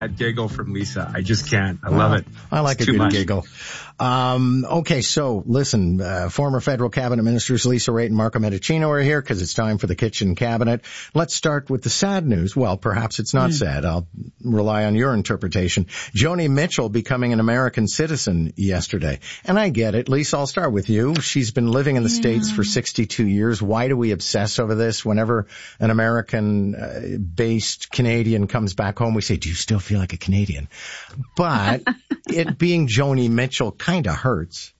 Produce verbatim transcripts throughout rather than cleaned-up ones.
That giggle from Lisa. I just can't. I love it. I like it's a good much. giggle. Um, okay, so listen, uh, former federal cabinet ministers Lisa Raitt and Marco Mendicino are here because it's time for the kitchen cabinet. Let's start with the sad news. Well, perhaps it's not mm. sad. I'll rely on your interpretation. Joni Mitchell becoming an American citizen yesterday. And I get it. Lisa, I'll start with you. She's been living in the yeah. States for sixty-two years. Why do we obsess over this? Whenever an American-based uh, Canadian comes back home, we say, do you still feel like a Canadian? But it being Joni Mitchell kind of hurts.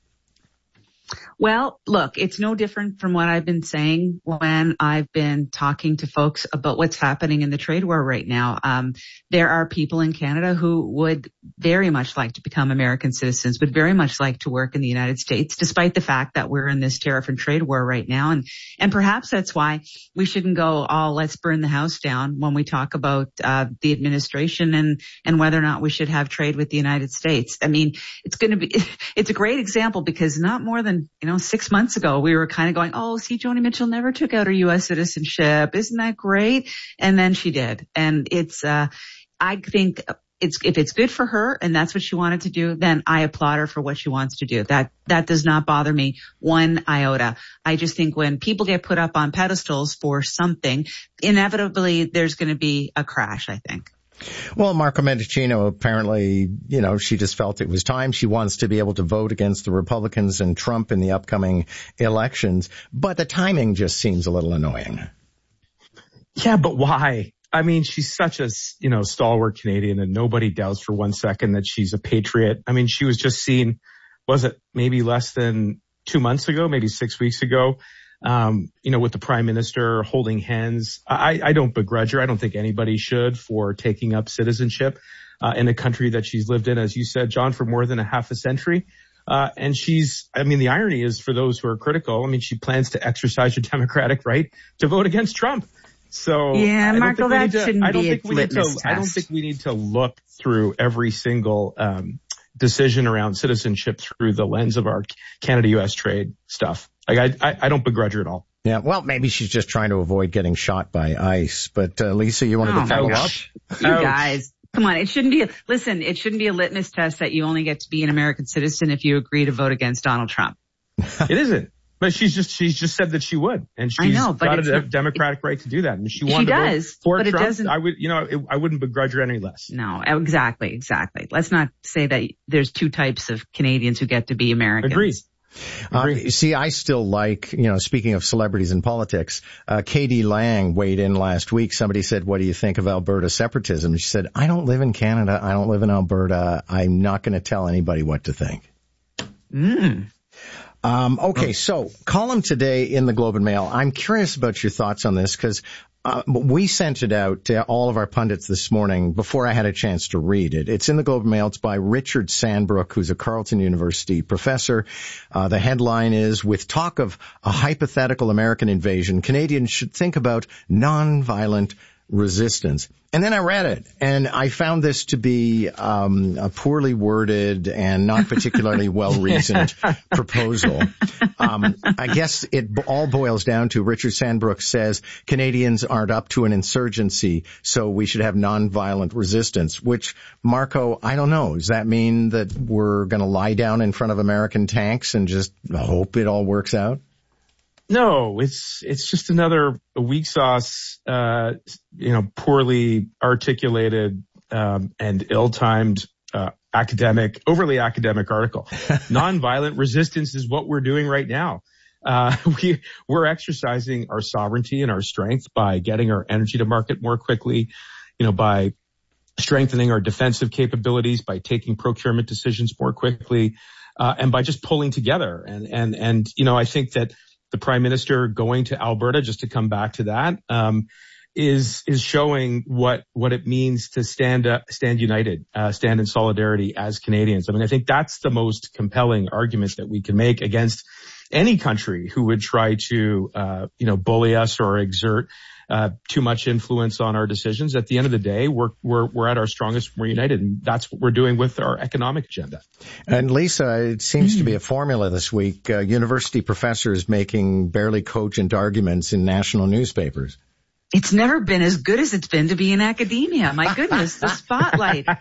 Well, look, it's no different from what I've been saying when I've been talking to folks about what's happening in the trade war right now. Um, there are people in Canada who would very much like to become American citizens, would very much like to work in the United States, despite the fact that we're in this tariff and trade war right now. And, and perhaps that's why we shouldn't go, oh, let's burn the house down when we talk about, uh, the administration and, and whether or not we should have trade with the United States. I mean, it's going to be, it's a great example because not more than, you know, six months ago, we were kind of going, oh, see, Joni Mitchell never took out her U S citizenship. Isn't that great? And then she did. And it's, uh, I think it's, if it's good for her and that's what she wanted to do, then I applaud her for what she wants to do. That, that does not bother me one iota. I just think when people get put up on pedestals for something, inevitably there's going to be a crash, I think. Well, Marco Mendicino, apparently, you know, she just felt it was time. She wants to be able to vote against the Republicans and Trump in the upcoming elections. But the timing just seems a little annoying. Yeah, but why? I mean, she's such a, you know, stalwart Canadian and nobody doubts for one second that she's a patriot. I mean, she was just seen, was it maybe less than two months ago, maybe six weeks ago, Um, you know, with the prime minister holding hands. I, I don't begrudge her. I don't think anybody should for taking up citizenship, uh, in a country that she's lived in, as you said, John, for more than a half a century. Uh, and she's, I mean, the irony is for those who are critical, I mean, she plans to exercise her democratic right to vote against Trump. So yeah, Marco, that to, shouldn't I don't be think a we need to, litmus test. I don't think we need to look through every single, um, decision around citizenship through the lens of our Canada-U S trade stuff. Like I, I, I don't begrudge her at all. Yeah, well, maybe she's just trying to avoid getting shot by ICE. But uh, Lisa, you wanted oh, to follow up? You Ouch. guys, come on! It shouldn't be. A, listen, it shouldn't be a litmus test that you only get to be an American citizen if you agree to vote against Donald Trump. It isn't. But she's just she's just said that she would, and she's I know, but got a not, democratic it, right to do that. And she she wanted does, to vote for but Trump. It doesn't, I would, you know, it, I wouldn't begrudge her any less. No, exactly, exactly. Let's not say that there's two types of Canadians who get to be Americans. Agreed. Uh, see, I still like, you know, speaking of celebrities in politics, uh, Katie Lang weighed in last week. Somebody said, what do you think of Alberta separatism? She said, I don't live in Canada. I don't live in Alberta. I'm not going to tell anybody what to think. Mm. Um, okay, so column today in the Globe and Mail. I'm curious about your thoughts on this because Uh, we sent it out to all of our pundits this morning before I had a chance to read it. It's in the Globe and Mail. It's by Richard Sandbrook, who's a Carleton University professor. Uh, the headline is, with talk of a hypothetical American invasion, Canadians should think about nonviolent resistance. And then I read it, and I found this to be um, a poorly worded and not particularly well-reasoned proposal. Um, I guess it all boils down to Richard Sandbrook says Canadians aren't up to an insurgency, so we should have nonviolent resistance, which, Marco, I don't know. Does that mean that we're going to lie down in front of American tanks and just hope it all works out? No, it's, it's just another weak sauce, uh, you know, poorly articulated, um, and ill-timed, uh, academic, overly academic article. Nonviolent resistance is what we're doing right now. Uh, we, we're exercising our sovereignty and our strength by getting our energy to market more quickly, you know, by strengthening our defensive capabilities, by taking procurement decisions more quickly, uh, and by just pulling together. And, and, and, you know, I think that the Prime Minister going to Alberta, just to come back to that, um, is, is showing what, what it means to stand up, stand united, uh, stand in solidarity as Canadians. I mean, I think that's the most compelling argument that we can make against any country who would try to, uh, you know, bully us or exert, uh, too much influence on our decisions. At the end of the day, we're, we're, we're at our strongest, we're united. And that's what we're doing with our economic agenda. And Lisa, it seems mm. to be a formula this week. Uh, university professors making barely cogent arguments in national newspapers. It's never been as good as it's been to be in academia. My goodness, the spotlight.